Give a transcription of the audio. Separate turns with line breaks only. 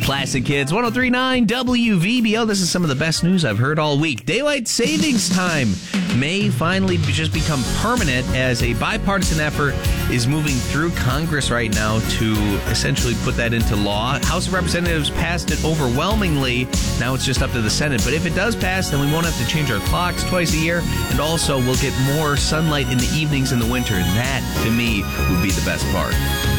Classic Hits, 103.9 WVBO. This is some of the best news I've heard all week. Daylight savings time may finally just become permanent as a bipartisan effort is moving through Congress right now to essentially put that into law. House of Representatives passed it overwhelmingly. Now it's just up to the Senate. But if it does pass, then we won't have to change our clocks twice a year. And also, we'll get more sunlight in the evenings in the winter. And that, to me, would be the best part.